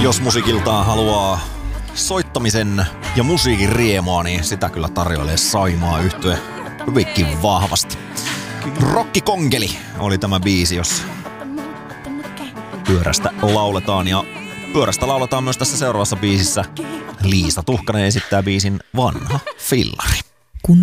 Jos musiikiltaan haluaa soittamisen ja musiikin riemua, niin sitä kyllä tarjoilee Saimaa yhtye hyvinkin vahvasti. Rokkikonkeli oli tämä biisi, jos pyörästä lauletaan. Ja pyörästä lauletaan myös tässä seuraavassa biisissä. Liisa Tuhkanen esittää biisin Vanha fillari.